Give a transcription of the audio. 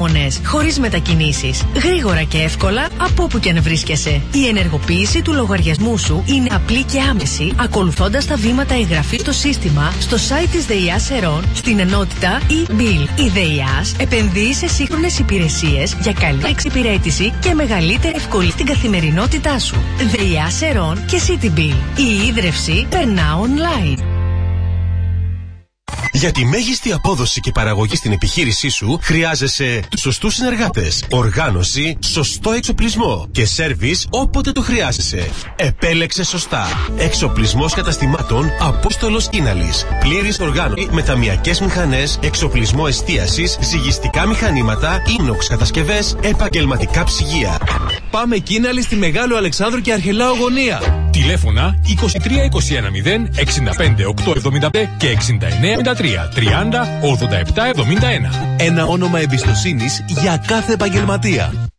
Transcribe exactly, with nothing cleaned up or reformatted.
υπομονές, χωρίς μετακινήσεις. Γρήγορα και εύκολα από όπου και αν βρίσκεσαι. Η ενεργοποίηση του λογαριασμού σου είναι απλή και άμεση, ακολουθώντας τα βήματα εγγραφής στο σύστημα στο site της ΔΕΙΑΣ Ερών στην ενότητα e-bill. Η ΔΕΙΑΣ επενδύει σε σύγχρονες υπηρεσίες για καλύτερη εξυπηρέτηση και μεγαλύτερη ευκολία στην καθημερινότητά σου. ΔΕΙΑΣ Ερών και CityBill. Η ίδρυυση περνά online. Για τη μέγιστη απόδοση και παραγωγή στην επιχείρησή σου χρειάζεσαι τους σωστούς συνεργάτες, οργάνωση, σωστό εξοπλισμό και σέρβις όποτε το χρειάζεσαι. Επέλεξε σωστά. Εξοπλισμός καταστημάτων Απόστολος Κίναλης. Πλήρης οργάνωση με ταμιακές μηχανές, εξοπλισμό εστίασης, ζυγιστικά μηχανήματα, ίνοξ κατασκευές, επαγγελματικά ψυγεία. Πάμε Κίναλη στη Μεγάλο Αλεξάνδρου και Αρχελάου γωνία. Τηλέφωνα είκοσι τρία είκοσι ένα μηδέν εξήντα πέντε οκτακόσια εβδομήντα πέντε και εξήντα εννέα εβδομήντα τρία τριάντα ογδόντα επτά εβδομήντα ένα. Ένα όνομα εμπιστοσύνης για κάθε επαγγελματία.